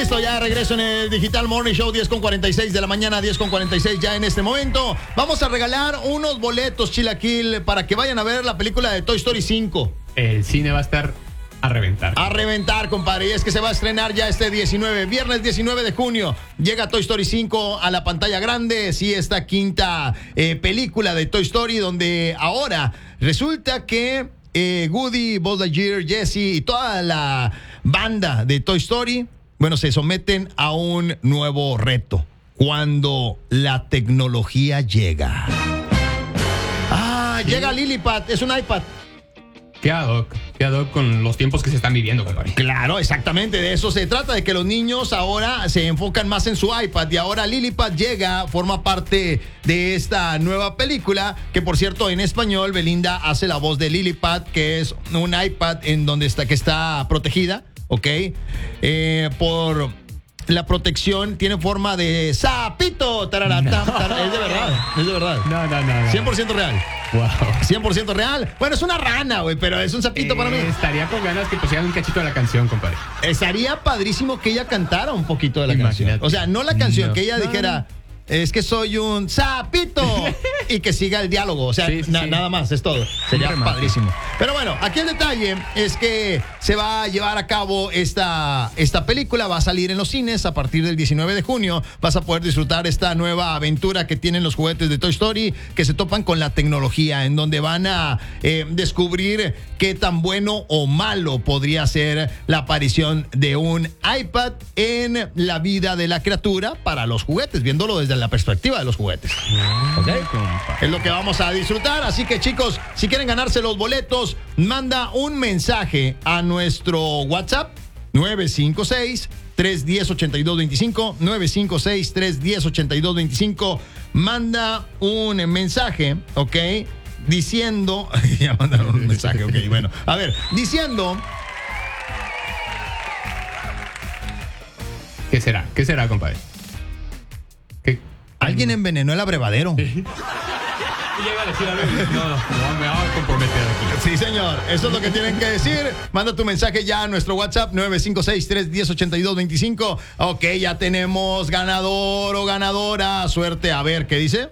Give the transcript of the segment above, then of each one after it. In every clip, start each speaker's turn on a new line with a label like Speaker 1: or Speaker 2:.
Speaker 1: Listo, ya regreso en el Digital Morning Show, 10:46 de la mañana, 10:46 ya en este momento. Vamos a regalar unos boletos, Chilaquil, para que vayan a ver la película de Toy Story 5.
Speaker 2: El cine va a estar a reventar.
Speaker 1: A reventar, compadre. Y es que se va a estrenar ya este viernes 19 de junio. Llega Toy Story 5 a la pantalla grande. Sí, esta quinta película de Toy Story, donde ahora resulta que Woody, Buzz Lightyear, Jessie y toda la banda de Toy Story, bueno, se someten a un nuevo reto. Cuando la tecnología llega. Llega Lillipad, es un iPad.
Speaker 2: Qué ad hoc con los tiempos que se están viviendo, compadre.
Speaker 1: Claro, exactamente, de eso se trata, de que los niños ahora se enfocan más en su iPad y ahora Lillipad llega, forma parte de esta nueva película, que por cierto en español Belinda hace la voz de Lillipad, que es un iPad en donde que está protegida, ¿ok? Por la protección, tiene forma de sapito. Tararatam, es de verdad.
Speaker 2: No.
Speaker 1: 100% real.
Speaker 2: Wow.
Speaker 1: 100% real. Bueno, es una rana, güey, pero es un sapito para mí.
Speaker 2: Estaría con ganas que pusieran un cachito de la canción, compadre.
Speaker 1: Estaría padrísimo que ella cantara un poquito de la canción. O sea, no la canción, que ella dijera, es que soy un sapito, y que siga el diálogo. O sea, nada más, es todo. Sería padrísimo. Pero bueno, aquí el detalle es que se va a llevar a cabo esta película. Va a salir en los cines a partir del 19 de junio. Vas a poder disfrutar esta nueva aventura que tienen los juguetes de Toy Story, que se topan con la tecnología, en donde van a descubrir qué tan bueno o malo podría ser la aparición de un iPad en la vida de la criatura para los juguetes, viéndolo desde la perspectiva de los juguetes. ¿Okay? Es lo que vamos a disfrutar. Así que, chicos, si quieren ganarse los boletos, manda un mensaje a nuestro WhatsApp 956-310-8225, 956-310-8225. Manda un mensaje, ¿ok? Diciendo, ya mandaron un mensaje, ok, bueno, a ver, diciendo.
Speaker 2: ¿Qué será, compadre?
Speaker 1: Alguien envenenó el abrevadero.
Speaker 2: Y llega a decir algo. No, me voy a comprometer aquí.
Speaker 1: Sí, señor, eso es lo que tienen que decir. Manda tu mensaje ya a nuestro WhatsApp 956-310-8225. Ok, ya tenemos ganador o ganadora. Suerte, a ver, ¿qué dice?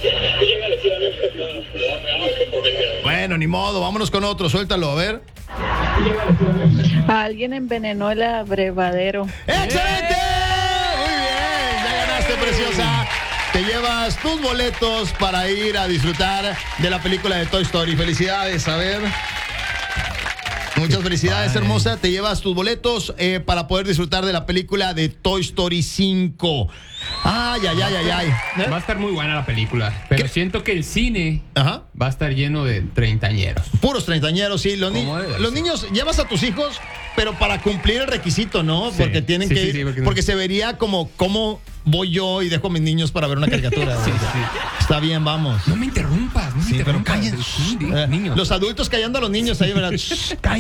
Speaker 1: Bueno, ni modo, vámonos con otro, suéltalo, a ver.
Speaker 3: Alguien envenenó el abrevadero.
Speaker 1: ¡Excelente! Muy bien, ya ganaste, preciosa. Te llevas tus boletos para ir a disfrutar de la película de Toy Story. Felicidades, a ver. Muchas felicidades, hermosa. Te llevas tus boletos para poder disfrutar de la película de Toy Story 5. Ay.
Speaker 2: Va a estar muy buena la película, pero siento que el cine va a estar lleno de treintañeros.
Speaker 1: Puros treintañeros, sí. Los niños, llevas a tus hijos, pero para cumplir el requisito, ¿no? Porque tienen que ir, porque se vería como cómo voy yo y dejo a mis niños para ver una caricatura.
Speaker 2: Sí.
Speaker 1: Está bien, vamos.
Speaker 2: No me interrumpas.
Speaker 1: Pero cállense.
Speaker 2: Niños.
Speaker 1: Los adultos callando a los niños ahí, ¿verdad?